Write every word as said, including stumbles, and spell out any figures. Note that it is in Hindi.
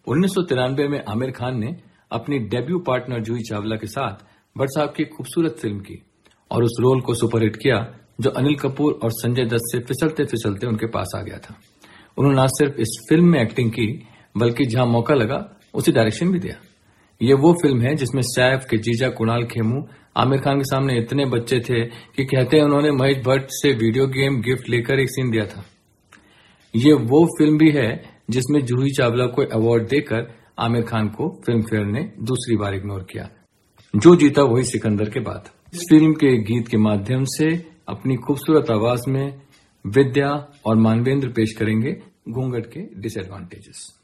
उन्नीस सौ तिरानवे में आमिर खान ने अपनी डेब्यू पार्टनर जूही चावला के साथ बरसात की खूबसूरत फिल्म की और उस रोल को सुपरहिट किया जो अनिल कपूर और संजय दत्त से फिसलते फिसलते उनके पास आ गया था। उन्होंने न सिर्फ इस फिल्म में एक्टिंग की बल्कि जहां मौका लगा उसे डायरेक्शन भी दिया। ये वो फिल्म है जिसमें सैफ के जीजा कुणाल खेमू आमिर खान के सामने इतने बच्चे थे कि कहते हैं उन्होंने महेश भट्ट से वीडियो गेम गिफ्ट लेकर एक सीन दिया था। ये वो फिल्म भी है जिसमें जूही चावला को अवार्ड देकर आमिर खान को फिल्म फेयर ने दूसरी बार इग्नोर किया। जो जीता वही सिकंदर के बाद। इस फिल्म के गीत के माध्यम से अपनी खूबसूरत आवाज में विद्या और मानवेंद्र पेश करेंगे घूंघट के डिसएडवांटेजेस।